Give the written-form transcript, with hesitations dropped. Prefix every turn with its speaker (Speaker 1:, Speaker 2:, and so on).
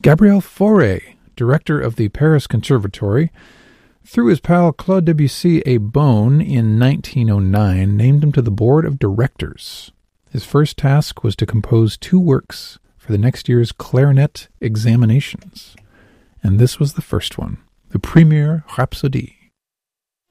Speaker 1: Gabriel Fauré, director of the Paris Conservatory, threw his pal Claude Debussy a bone in 1909, named him to the board of directors. His first task was to compose 2 works for the next year's clarinet examinations. And this was the first one, the Première Rhapsodie.